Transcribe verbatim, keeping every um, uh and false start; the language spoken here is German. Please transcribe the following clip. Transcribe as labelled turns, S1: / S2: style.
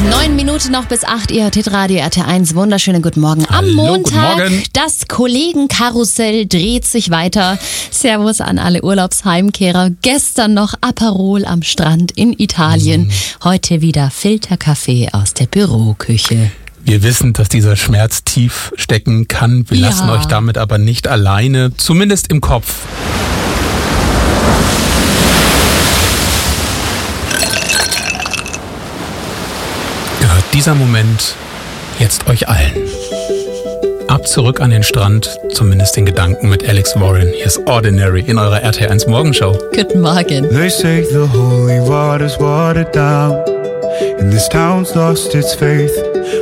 S1: Neun Minuten noch bis acht, ihr hört Radio R T eins. Wunderschönen guten Morgen. Am
S2: Hallo,
S1: Montag,
S2: guten Morgen.
S1: Das Kollegenkarussell dreht sich weiter. Servus an alle Urlaubsheimkehrer. Gestern noch Aperol am Strand in Italien. Heute wieder Filterkaffee aus der Büroküche.
S2: Wir wissen, dass dieser Schmerz tief stecken kann. Wir
S1: Ja.
S2: lassen euch damit aber nicht alleine, zumindest im Kopf. Gehört dieser Moment jetzt euch allen. Ab zurück an den Strand, zumindest den Gedanken mit Alex Warren. Hier ist Ordinary in eurer R T eins Morgenshow.
S1: Guten Morgen.
S3: They say the holy water's watered down, and this town's lost its faith.